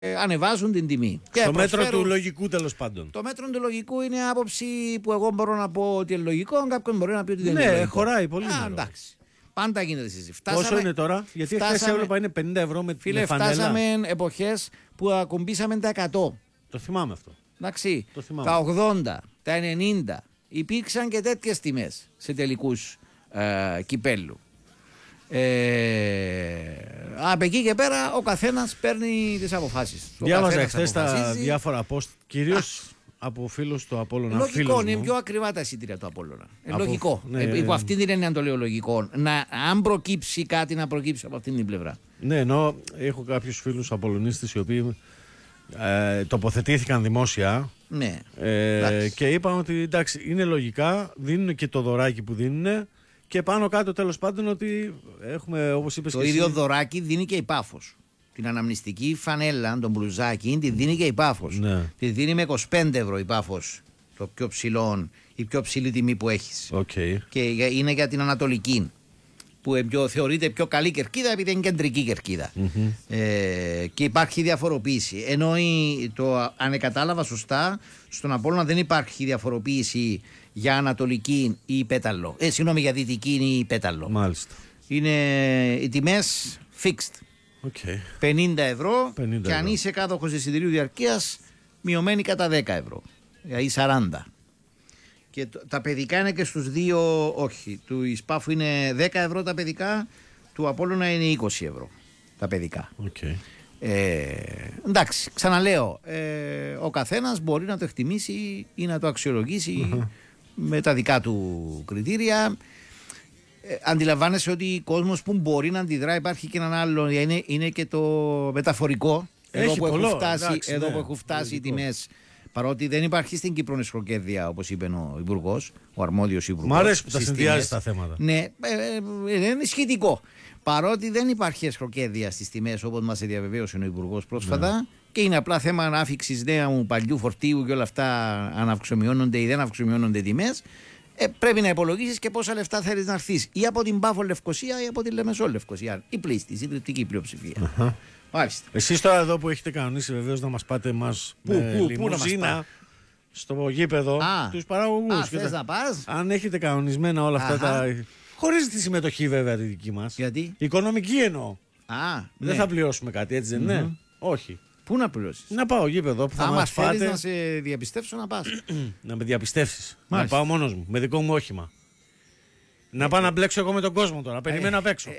ανεβάζουν την τιμή. Στο μέτρο του λογικού, τέλος πάντων. Το μέτρο του λογικού είναι άποψη που εγώ μπορώ να πω ότι είναι λογικό, κάποιον μπορεί να πει ότι δεν είναι λογικό. Ναι, χωράει πολύ. Εντάξει. Πάντα γίνεται συζήτηση. Πόσο είναι τώρα, γιατί χθες έβλεπα είναι 50 ευρώ με φίλε, φανέλα. Φτάσαμε εποχές που ακουμπήσαμε τα 100. Το θυμάμαι αυτό. Εντάξει, τα 80, τα 90. Υπήρξαν και τέτοιες τιμές σε τελικούς κυπέλου. Από εκεί και πέρα ο καθένας παίρνει τις αποφάσεις. Διάβαζα χθες τα διάφορα post, κυρίως από φίλους του Απόλλωνα. Λογικό, είναι πιο ακριβά τα εισιτήρια του Απόλλωνα. Λογικό. Ναι, υπό αυτή την έννοια το λέω λογικό. Αν προκύψει κάτι, να προκύψει από αυτήν την πλευρά. Ναι, ενώ έχω κάποιους φίλους Απολλωνίστες οι οποίοι τοποθετήθηκαν δημόσια. Ναι. Και είπαν ότι εντάξει, είναι λογικά, δίνουν και το δωράκι που δίνουν. Και πάνω κάτω τέλος πάντων ότι έχουμε, όπως είπες, το ίδιο δωράκι δίνει και η Πάφος. Την αναμνηστική φανέλα, τον μπλουζάκι, τη δίνει και η Πάφος. Ναι. Τη δίνει με 25 ευρώ η Πάφος. Το πιο ψηλό, η πιο ψηλή τιμή που έχεις. Okay. Και είναι για την Ανατολική. Που θεωρείται πιο καλή κερκίδα επειδή είναι κεντρική κερκίδα. Mm-hmm. Και υπάρχει διαφοροποίηση. Ενώ αν κατάλαβα σωστά, στον Απόλλωνα δεν υπάρχει διαφοροποίηση για Ανατολική ή Πέταλο. Συγγνώμη, για Δυτική ή Πέταλο. Μάλιστα. Είναι οι τιμές fixed. Okay. 50 ευρώ 50 και αν είσαι κάτοχος εισιτηρίου διαρκείας, μειωμένη κατά 10 ευρώ. Ή 40. Και τα παιδικά είναι και στους δύο, όχι. Του Ισπάφου είναι 10 ευρώ τα παιδικά, του Απόλλωνα είναι 20 ευρώ τα παιδικά. Okay. Εντάξει, ξαναλέω, ο καθένας μπορεί να το εκτιμήσει ή να το αξιολογήσει με τα δικά του κριτήρια. Αντιλαμβάνεσαι ότι ο κόσμος που μπορεί να αντιδρά, υπάρχει και έναν άλλο, είναι και το μεταφορικό. Εδώ που έχουν φτάσει οι τιμές. Παρότι δεν υπάρχει στην Κύπρο εσχροκέρδεια, όπως είπε ο Υπουργός, ο αρμόδιος Υπουργός. Μ' αρέσει που τα συνδυάζει τα θέματα. Ναι, είναι σχετικό. Παρότι δεν υπάρχει εσχροκέρδεια στις τιμές, όπως μας διαβεβαίωσε ο Υπουργός πρόσφατα, και είναι απλά θέμα ανάφυξης νέου παλιού φορτίου και όλα αυτά, αν αυξομειώνονται ή δεν αυξομειώνονται τιμές, πρέπει να υπολογίσεις και πόσα λεφτά θέλεις να έρθεις ή από την Πάφο Λευκοσία ή από την Λεμεσό Λευκοσία. Η πλήστη, η συντριπτική πλειοψηφία. Μάλιστα. Εσείς τώρα εδώ που έχετε κανονίσει βεβαίως να μας πάτε εμάς λιμουζίνα στο γήπεδο, τους παραγωγούς. Θες να πας? Αν έχετε κανονισμένα όλα αυτά τα... Χωρίς τη συμμετοχή βέβαια τη δική μας. Γιατί? Οικονομική εννοώ. Δεν θα πληρώσουμε κάτι, έτσι δεν είναι? Όχι. Πού να πληρώσεις? Να πάω γήπεδο που θα μας πάτε. Θέλεις να σε διαπιστεύσω να πας. Να με διαπιστεύσεις. Να πάω μόνος μου, με δικό μου όχημα. Να πάω να μπλέξω εγώ με τον κόσμο τώρα. Περιμένω απ' έξω.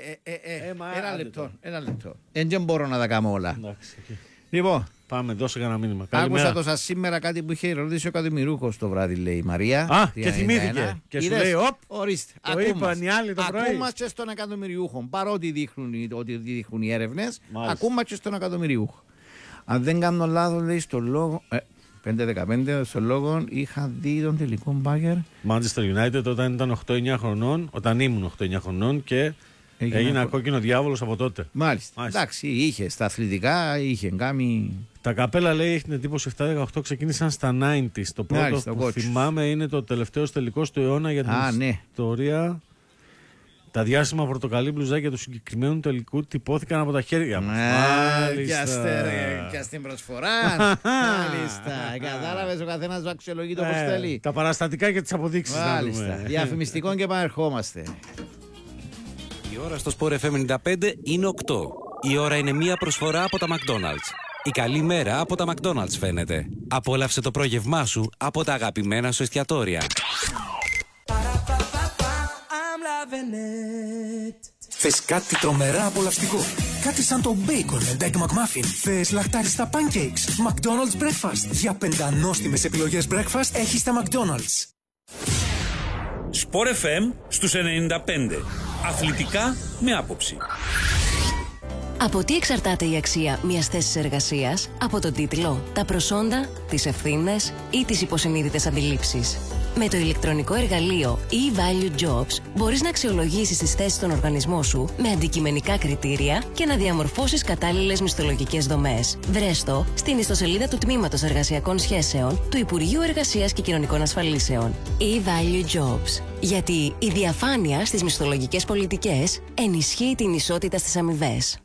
Ένα λεπτό. Δεν μπορώ να τα κάνω όλα. Λοιπόν, πάμε, δώσε κανένα μήνυμα. Άκουσα το σας σήμερα κάτι που είχε ρωτήσει ο Ακαδημιούχος το βράδυ, λέει η Μαρία. Και θυμήθηκε. Και σου λέει, ορίστε. Το είπαν οι άλλοι το πρωί. Ακούμε και στον Ακαδημιούχο. Παρότι δείχνουν οι έρευνες, ακούμε και στον Ακαδημιούχο. Αν δεν κάνω λάθος, λέει στο λόγο. 5-15 στο λόγο είχα δει τον τελικό μπάγκερ. Manchester United όταν ήταν 8-9 χρονών, όταν ήμουν 8-9 χρονών και έγινα κόκκινο διάβολος από τότε. Μάλιστα. Εντάξει, είχε στα αθλητικά, είχε κάνει. Τα καπέλα, λέει, έχει την εντύπωση 7-18 ξεκίνησαν στα 90s. Το πρώτο που θυμάμαι είναι το τελευταίο τελικό του αιώνα για την ιστορία. Τα διάσημα πορτοκαλί μπλουζάκια του συγκεκριμένου τελικού τυπώθηκαν από τα χέρια μας. Και στην προσφορά. Μάλιστα. Κατάλαβες, ο καθένας αξιολογεί το πώς θέλει. Τα παραστατικά και τις αποδείξεις. Μάλιστα. Διαφημιστικών και επανερχόμαστε. Η ώρα στο Sport FM 95 είναι 8. Η ώρα είναι μία προσφορά από τα McDonald's. Η καλή μέρα από τα McDonald's φαίνεται. Απόλαυσε το πρόγευμά σου από τα αγαπημένα σου εστιατόρια. Θες κάτι τρομερά απολαυστικό? Κάτι σαν το Bacon and Egg McMuffin? Θες λαχτάριστα pancakes? McDonald's Breakfast. Για πεντανόστιμες επιλογές breakfast έχεις τα McDonald's. Sport FM στους 95. Αθλητικά με άποψη. Από τι εξαρτάται η αξία μιας θέσης εργασίας? Από τον τίτλο, τα προσόντα, τις ευθύνες ή τις υποσυνείδητες αντιλήψεις. Με το ηλεκτρονικό εργαλείο e-Value Jobs μπορείς να αξιολογήσεις τις θέσεις στον οργανισμό σου με αντικειμενικά κριτήρια και να διαμορφώσεις κατάλληλες μισθολογικές δομές. Βρες το στην ιστοσελίδα του Τμήματος Εργασιακών Σχέσεων του Υπουργείου Εργασίας και Κοινωνικών Ασφαλίσεων. e-Value Jobs. Γιατί η διαφάνεια στις μισθολογικές πολιτικές ενισχύει την ισότητα στις αμοιβές.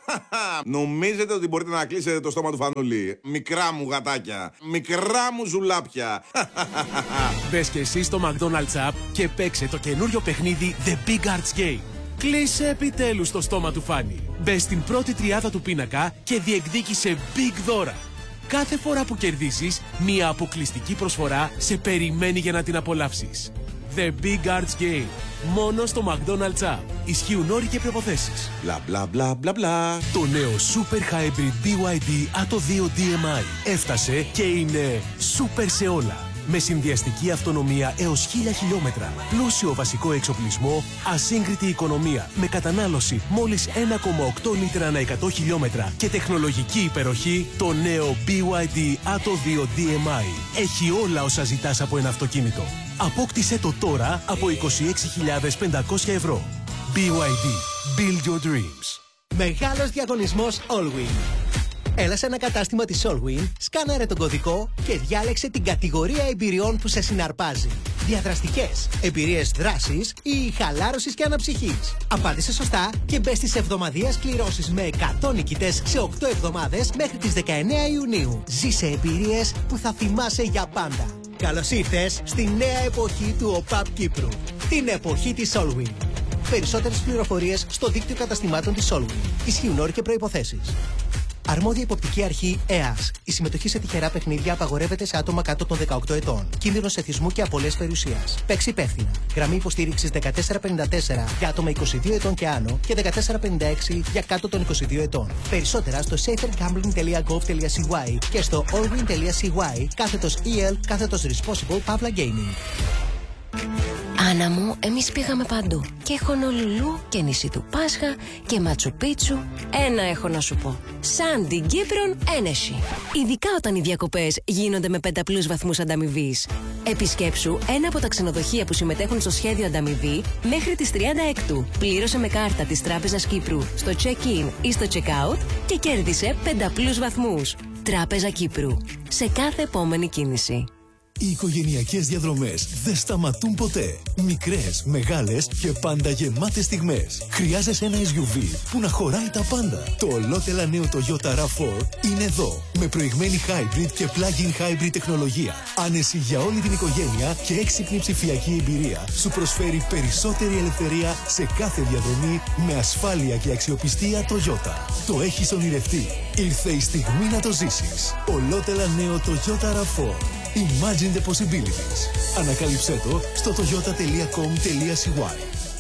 Νομίζετε ότι μπορείτε να κλείσετε το στόμα του Φανούλη? Μικρά μου γατάκια, μικρά μου ζουλάπια. Μπες και εσύ στο McDonald's App και παίξε το καινούριο παιχνίδι The Big Arts Game. Κλείσε επιτέλους το στόμα του Φάνη. Μπες στην πρώτη τριάδα του πίνακα και διεκδίκησε big δώρα. Κάθε φορά που κερδίσεις, μία αποκλειστική προσφορά σε περιμένει για να την απολαύσεις. The Big Arts Game. Μόνο στο McDonald's App. Ισχύουν όροι και προϋποθέσεις. Μπλα μπλα μπλα μπλα μπλα. Το νέο Super Hybrid BYD Atto 2 DMI έφτασε και είναι super σε όλα. Με συνδυαστική αυτονομία έως 1000 χιλιόμετρα, πλούσιο βασικό εξοπλισμό, ασύγκριτη οικονομία, με κατανάλωση μόλις 1,8 λίτρα ανά 100 χιλιόμετρα και τεχνολογική υπεροχή, το νέο BYD Atto 2 DMI έχει όλα όσα ζητάς από ένα αυτοκίνητο. Απόκτησέ το τώρα από 26.500 ευρώ. BYD. Build your dreams. Μεγάλος διαγωνισμός Allwyn. Έλα σε ένα κατάστημα της Allwyn, σκάναρε τον κωδικό και διάλεξε την κατηγορία εμπειριών που σε συναρπάζει. Διαδραστικές, εμπειρίες δράσης ή χαλάρωσης και αναψυχής. Απάντησε σωστά και μπες στις εβδομαδιαίες κληρώσεις με 100 νικητές σε 8 εβδομάδες μέχρι τις 19 Ιουνίου. Ζήσε εμπειρίες που θα θυμάσαι για πάντα. Καλώς ήρθες στη νέα εποχή του ΟΠΑΠ Κύπρου. Την εποχή της Allwyn. Περισσότερες πληροφορίες στο δίκτυο καταστημάτων της Allwyn. Ισχύουν όροι και προϋποθέσεις. Αρμόδια υποπτική αρχή ΕΑΣ. Η συμμετοχή σε τυχερά παιχνίδια απαγορεύεται σε άτομα κάτω των 18 ετών. Κίνδυνος εθισμού και απολές περιουσίας. Παίξει υπεύθυνα. Γραμμή υποστήριξης 1454 για άτομα 22 ετών και άνω και 1456 για κάτω των 22 ετών. Περισσότερα στο safergambling.gov.cy και στο allwyn.cy/EL/responsible Pavla Gaming. Άννα μου, εμείς πήγαμε παντού. Και Χονολουλού και νησί του Πάσχα και Ματσουπίτσου. Ένα έχω να σου πω. Σαν την Κύπρον ένεση. Ειδικά όταν οι διακοπές γίνονται με 5+ βαθμούς ανταμοιβής. Επισκέψου ένα από τα ξενοδοχεία που συμμετέχουν στο σχέδιο ανταμοιβή μέχρι τις 36. Πλήρωσε με κάρτα της Τράπεζας Κύπρου στο check-in ή στο check-out και κέρδισε 5+ βαθμούς. Τράπεζα Κύπρου. Σε κάθε επόμενη κίνηση. Οι οικογενειακές διαδρομές δεν σταματούν ποτέ. Μικρές, μεγάλες και πάντα γεμάτες στιγμές. Χρειάζεσαι ένα SUV που να χωράει τα πάντα. Το ολότελα νέο Toyota RAV4 είναι εδώ. Με προηγμένη hybrid και plug-in hybrid τεχνολογία. Άνεση για όλη την οικογένεια και έξυπνη ψηφιακή εμπειρία. Σου προσφέρει περισσότερη ελευθερία σε κάθε διαδρομή με ασφάλεια και αξιοπιστία Toyota. Το έχεις ονειρευτεί. Ήρθε η στιγμή να το ζήσεις. Ολότελα νέο Toyota RAV4. Imagine the possibilities. Ανακάλυψέ το στο toyota.com.cy.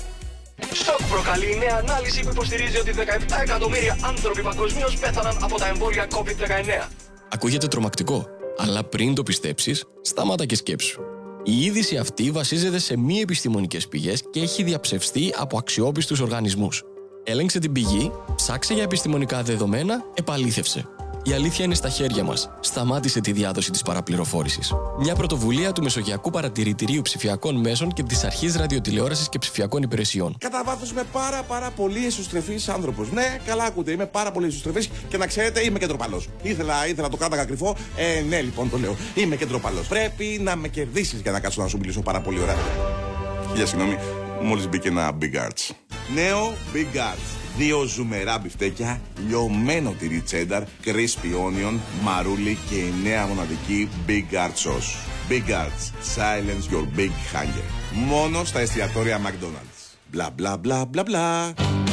Σοκ προκαλεί η νέα ανάλυση που υποστηρίζει ότι 17 εκατομμύρια άνθρωποι παγκοσμίως πέθαναν από τα εμβόλια COVID-19. Ακούγεται τρομακτικό, αλλά πριν το πιστέψεις, σταμάτα και σκέψου. Η είδηση αυτή βασίζεται σε μη επιστημονικές πηγές και έχει διαψευστεί από αξιόπιστους οργανισμούς. Έλεγξε την πηγή, ψάξε για επιστημονικά δεδομένα, επαλήθευσε. Η αλήθεια είναι στα χέρια μας. Σταμάτησε τη διάδοση της παραπληροφόρησης. Μια πρωτοβουλία του Μεσογειακού Παρατηρητηρίου Ψηφιακών Μέσων και της Αρχής Ραδιοτηλεόρασης και Ψηφιακών Υπηρεσιών. Κατά βάθος είμαι πάρα πολύ εσωστρεφής άνθρωπος. Ναι, καλά ακούτε, είμαι πάρα πολύ εσωστρεφής και να ξέρετε είμαι και ντροπαλός. Ήθελα το κράταγα κρυφό. Ναι, λοιπόν το λέω. Είμαι και ντροπαλός. Πρέπει να με κερδίσεις για να κάτσω να σου μιλήσω πάρα πολύ ωραία. Χίλια συγγνώμη, μόλις μπήκε ένα Big Arts. Νέο Big Arts. 2 ζουμερά μπιφτέκια, λιωμένο τυρί τσένταρ, crispy onion, μαρούλι και η νέα μοναδική Big Arts sauce. Big Arts. Silence your big hunger. Μόνο στα εστιατόρια McDonald's. Μπλα μπλα μπλα μπλα μπλα.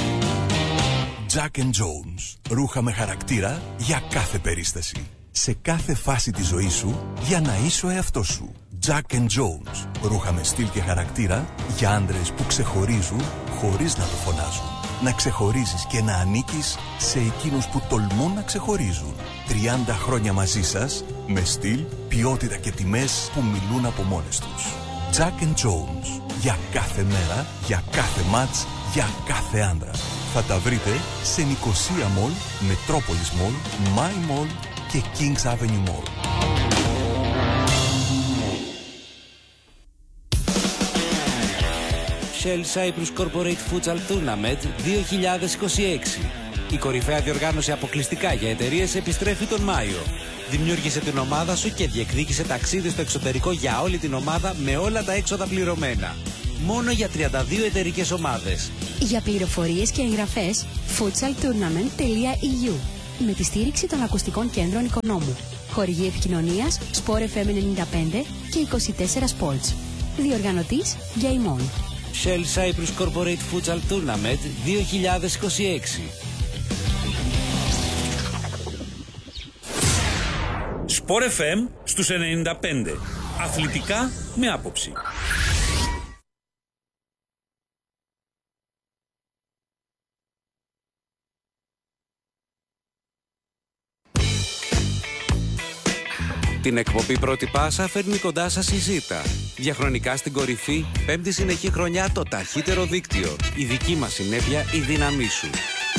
Jack & Jones. Ρούχα με χαρακτήρα για κάθε περίσταση. Σε κάθε φάση της ζωής σου για να είσαι ο εαυτός σου. Jack & Jones. Ρούχα με στυλ και χαρακτήρα για άντρες που ξεχωρίζουν χωρίς να το φωνάζουν. Να ξεχωρίζεις και να ανήκεις σε εκείνους που τολμούν να ξεχωρίζουν. 30 χρόνια μαζί σας, με στυλ, ποιότητα και τιμές που μιλούν από μόνες τους. Jack & Jones. Για κάθε μέρα, για κάθε μάτς, για κάθε άντρα. Θα τα βρείτε σε Νικοσία Mall, Metropolis Mall, My Mall και Kings Avenue Mall. Shell Cyprus Corporate Futsal Tournament 2026. Η κορυφαία διοργάνωση αποκλειστικά για εταιρείες επιστρέφει τον Μάιο. Δημιούργησε την ομάδα σου και διεκδίκησε ταξίδι στο εξωτερικό για όλη την ομάδα με όλα τα έξοδα πληρωμένα. μόνο για 32 εταιρικές ομάδες. Για πληροφορίες και εγγραφές, futsaltournament.eu με τη στήριξη των ακουστικών κέντρων Οικονόμου. Χορηγή επικοινωνίας Sport FM 95 και 24 Sports. Διοργανωτής Game On. Shell Cyprus Corporate Futsal Tournament 2026. Sport FM στους 95. Αθλητικά με άποψη. Την εκπομπή Πρώτη Πάσα φέρνει κοντά σας η Ζήτα. Διαχρονικά στην κορυφή, 5η συνεχή χρονιά το ταχύτερο δίκτυο. Η δική μας συνέπεια, η δύναμή σου.